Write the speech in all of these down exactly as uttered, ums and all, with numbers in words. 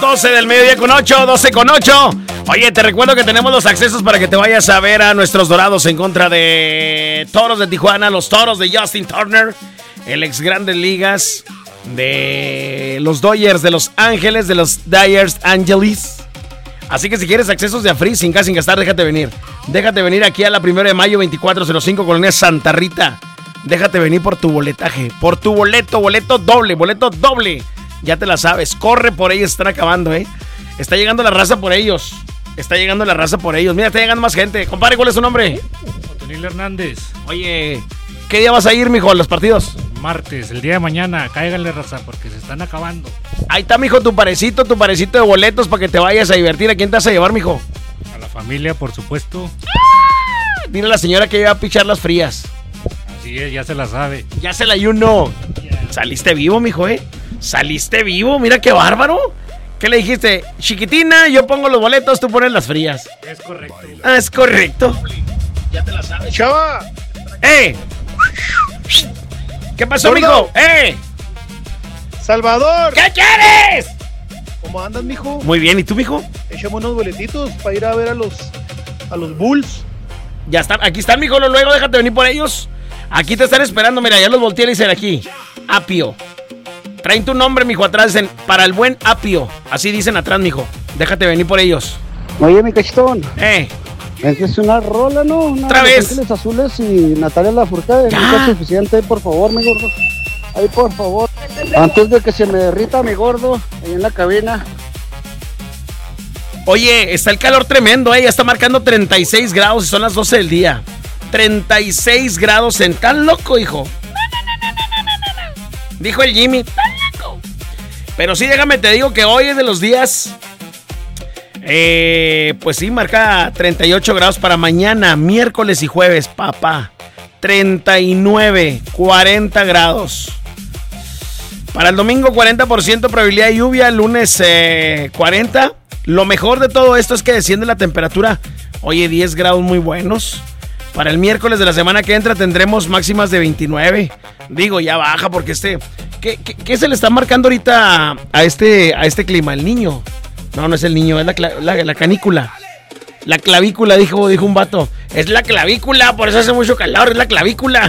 doce del mediodía con ocho, doce con ocho. Oye, te recuerdo que tenemos los accesos para que te vayas a ver a nuestros Dorados en contra de Toros de Tijuana, los Toros de Justin Turner, el ex Grandes Ligas de los Dodgers de Los Ángeles, de los Dyers Angeles. Así que si quieres accesos de a free, sin gas, sin gastar, déjate venir. Déjate venir aquí a la primera de mayo, veinticuatro cero cinco, Colonia Santa Rita. Déjate venir por tu boletaje, por tu boleto, boleto doble, boleto doble. Ya te la sabes, corre por ellos, están acabando, ¿eh? Está llegando la raza por ellos. Está llegando la raza por ellos. Mira, está llegando más gente. Compadre, ¿cuál es su nombre? Otoniel Hernández. Oye, ¿qué día vas a ir, mijo, a los partidos? Martes, el día de mañana. Cáiganle, raza, porque se están acabando. Ahí está, mijo, tu parecito, tu parecito de boletos para que te vayas a divertir. ¿A quién te vas a llevar, mijo? A la familia, por supuesto. ¡Ah! Dile a la señora que iba a pichar las frías. Así es, ya se la sabe. Ya se la ayuno. Saliste vivo, mijo, ¿eh? Saliste vivo, mira qué bárbaro. ¿Qué le dijiste? Chiquitina, yo pongo los boletos, tú pones las frías. Es correcto. Ah, es correcto. Ya te la sabes. ¡Chava! ¡Eh! ¿Qué pasó, mijo? ¡Eh! ¡Salvador! ¿Qué quieres? ¿Cómo andas, mijo? Muy bien, ¿y tú, mijo? Échame unos boletitos para ir a ver a los a los Bulls. Ya están, aquí están, mijo, luego déjate venir por ellos. Aquí te están esperando, mira, ya los volteé y dicen aquí. Apio. Traen tu nombre, mijo, atrás dicen, para el buen Apio. Así dicen atrás, mijo. Déjate venir por ellos. Oye, mi cachetón. Eh. Es una rola, ¿no? Una Otra vez. Ángeles Azules y Natalia Lafourcade. No es suficiente, por favor, mi gordo. Ay, por favor. Antes de que se me derrita mi gordo, ahí en la cabina. Oye, está el calor tremendo, ¿eh? Ya está marcando treinta y seis grados y son las doce del día. treinta y seis grados en... ¿Tan loco, hijo? Dijo el Jimmy. ¡Tan loco! Pero sí, déjame, te digo que hoy es de los días... Eh, pues sí, marca treinta y ocho grados para mañana, miércoles y jueves, papá. treinta y nueve, cuarenta grados. Para el domingo, cuarenta por ciento probabilidad de lluvia. Lunes, eh, cuarenta. Lo mejor de todo esto es que desciende la temperatura. Oye, diez grados muy buenos. Para el miércoles de la semana que entra tendremos máximas de veintinueve. Digo, ya baja porque este... ¿Qué, qué, qué se le está marcando ahorita a este, a este clima? El niño. No, no es el niño, es la, la, la canícula. La clavícula, dijo, dijo un vato. Es la clavícula, por eso hace mucho calor, es la clavícula.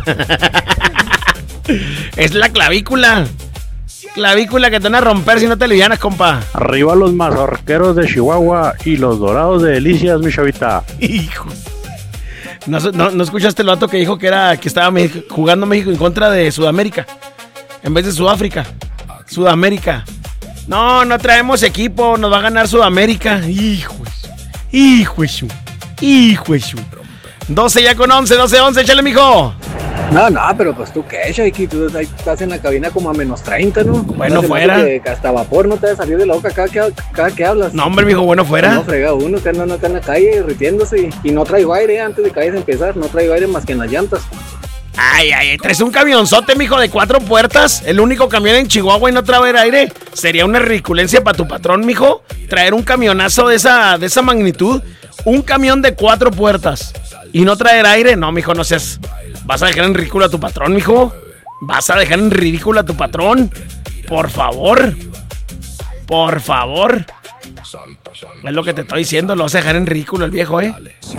Es la clavícula. Clavícula que te van a romper si no te alivianas, compa. Arriba los mazorqueros de Chihuahua y los Dorados de Delicias, mi chavita. Hijo. ¿No, no, ¿No escuchaste el vato que dijo que era que estaba México, jugando México en contra de Sudamérica? En vez de Sudáfrica. Sudamérica. No, no traemos equipo, nos va a ganar Sudamérica. Hijo, hijo, hijo, doce ya con once, doce, once, échale, mijo. No, no, pero pues tú qué, Shaiki, tú estás en la cabina como a menos treinta, ¿no? Bueno, no fuera. Que hasta vapor no te debe salir de la boca cada que, cada que hablas. No, hombre, mijo, bueno, fuera. No, frega uno, que anda, no está en la calle derritiéndose y, y no traigo aire antes de que vayas a empezar, no traigo aire más que en las llantas. Ay, ay, traes un camionzote, mijo, de cuatro puertas. El único camión en Chihuahua y no traer aire. Sería una ridiculencia para tu patrón, mijo. Traer un camionazo de esa, de esa magnitud. Un camión de cuatro puertas y no traer aire. No, mijo, no seas... ¿Vas a dejar en ridículo a tu patrón, mijo? ¿Vas a dejar en ridículo a tu patrón? Por favor. Por favor. Es lo que te estoy diciendo. Lo vas a dejar en ridículo el viejo, ¿eh?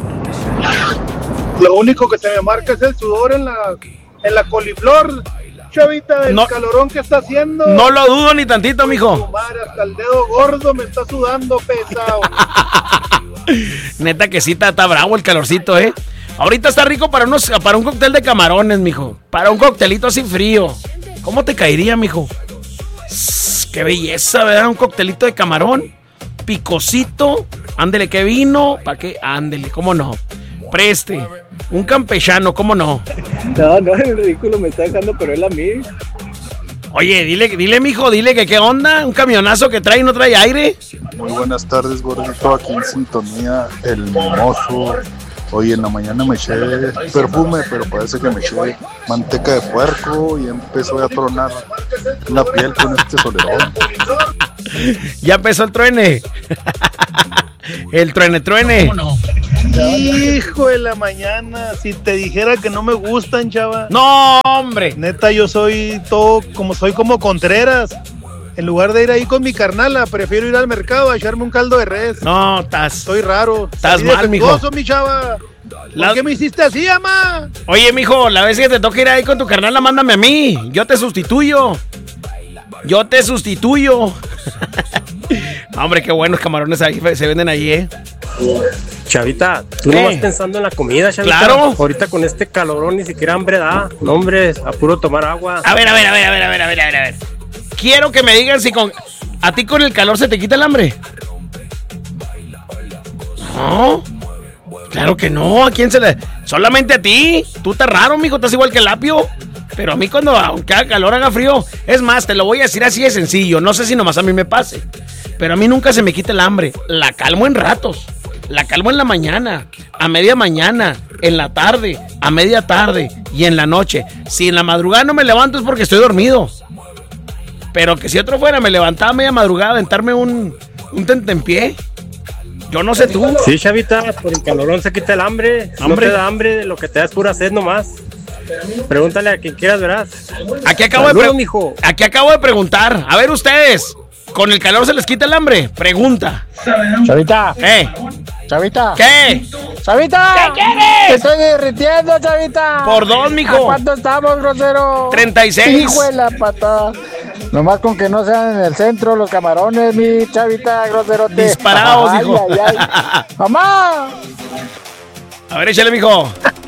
Lo único que se me marca es el sudor en la, en la coliflor, chavita, del no, calorón que está haciendo. No lo dudo ni tantito, mijo. Madre, hasta el dedo gordo me está sudando pesado. Neta que sí, está, está bravo el calorcito, ¿eh? Ahorita está rico para, unos, para un cóctel de camarones, mijo. Para un coctelito así frío. ¿Cómo te caería, mijo? Sss, qué belleza, ¿verdad? Un coctelito de camarón. Picosito. Ándele, ¿qué vino? ¿Para qué? Ándele, ¿cómo no? Preste. Un campechano, ¿cómo no? No, no, el ridículo me está dejando, pero él a mí. Oye, dile, dile, mijo, dile que qué onda. Un camionazo que trae y no trae aire. Muy buenas tardes, gordito. Aquí en sintonía, el mimoso. Hoy en la mañana me eché perfume, pero parece que me eché manteca de puerco y empezó a tronar la piel con este solerón. Ya empezó el truene. El truene, truene. ¿Cómo no? Hijo de la mañana, si te dijera que no me gustan, chava. No, hombre. Neta, yo soy todo, como soy como Contreras. En lugar de ir ahí con mi carnala, prefiero ir al mercado a echarme un caldo de res. No, estás... Estoy raro. Estás Salí mal, mijo. defectuoso, mi chava. ¿Por La- qué me hiciste así, ama? Oye, mijo, la vez que te toque ir ahí con tu carnal, mándame a mí. Yo te sustituyo. Yo te sustituyo. Hombre, qué buenos camarones ahí se venden ahí, ¿eh? Chavita, tú ¿Qué? no vas pensando en la comida, Chavita. Claro. Ahorita con este calorón ni siquiera hambre da. No, hombre, a puro tomar agua. A ver, a ver, a ver, a ver, a ver, a ver, a ver, a ver. Quiero que me digan si con... ¿A ti con el calor se te quita el hambre? No. Claro que no. ¿A quién se le...? Solamente a ti. Tú estás raro, mijo. Estás igual que el apio. Pero a mí cuando aunque haga calor, haga frío. Es más, te lo voy a decir así de sencillo. No sé si nomás a mí me pase. Pero a mí nunca se me quita el hambre. La calmo en ratos. La calmo en la mañana, a media mañana, en la tarde, a media tarde y en la noche. Si en la madrugada no me levanto es porque estoy dormido. Pero que si otro fuera me levantaba a media madrugada a aventarme un, un tentempié. Yo no sé tú. Sí, Chavita, por el calorón se quita el hambre. Si Hambre. no te da hambre, lo que te da es pura sed nomás. Pregúntale a quien quieras, verás. Aquí acabo, Saludos, de pre- mijo. aquí acabo de preguntar. A ver ustedes, ¿con el calor se les quita el hambre? Pregunta. Chavita, ¿Qué? Chavita, ¿Qué? Chavita. ¿Qué quieres? Te estoy derritiendo, Chavita. Por dos, mijo. ¿A cuánto estamos, grosero? treinta y seis. Hijo de la patada. Nomás con que no sean en el centro los camarones, mi Chavita, groserote. Disparados, Ay, hijo. ay, ay. ¡Mamá! A ver, échale, mijo.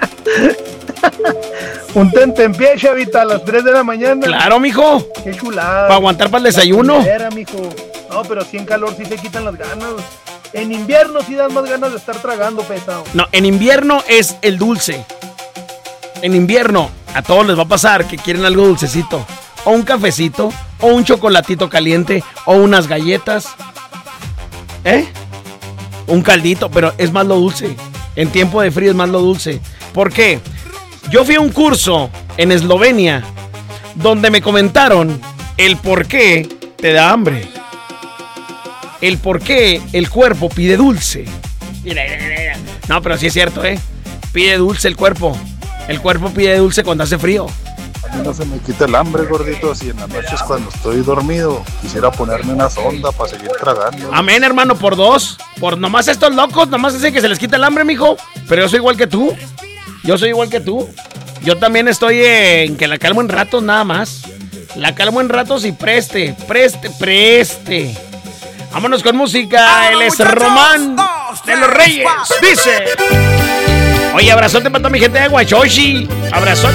Un tentempié, chavita, a las tres de la mañana. Claro, mijo. Qué chulada. Para aguantar para el desayuno. Era, mijo. No, pero sí en calor sí se quitan las ganas. En invierno sí dan más ganas de estar tragando, pesado. No, en invierno es el dulce. En invierno a todos les va a pasar que quieren algo dulcecito. O un cafecito, o un chocolatito caliente, o unas galletas. ¿Eh? Un caldito, pero es más lo dulce. En tiempo de frío es más lo dulce. ¿Por qué? Yo fui a un curso en Eslovenia donde me comentaron el por qué te da hambre. El por qué el cuerpo pide dulce. Mira, mira, mira. No, pero sí es cierto, ¿eh? Pide dulce el cuerpo. El cuerpo pide dulce cuando hace frío. A mí no se me quita el hambre, gordito, si en las noches cuando estoy dormido quisiera ponerme una sonda para seguir tragando. Amén, hermano, por dos. Por nomás estos locos, nomás dicen que se les quita el hambre, mijo. Pero yo soy igual que tú. Yo soy igual que tú. Yo también estoy en que la calmo en ratos nada más. La calmo en ratos y preste, preste, preste. Vámonos con música. Él es Román de los Reyes. Dice. Oye, abrazote para toda mi gente de Guachochi. Abrazote.